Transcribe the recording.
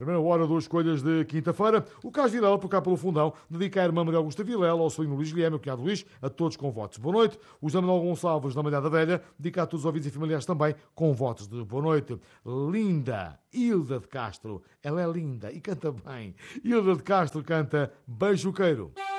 Primeira hora, duas escolhas de quinta-feira. O Carlos Vilela, por cá pelo fundão, dedica a irmã Maria Augusta Vilela, ao sobrinho Luís Guilherme, o cunhado Luís, a todos com votos de boa noite. O José Manuel Gonçalves, da Malhada Velha, dedica a todos os ouvintes e familiares também, com votos de boa noite. Linda Hilda de Castro, ela é linda e canta bem. Hilda de Castro canta Beijoqueiro.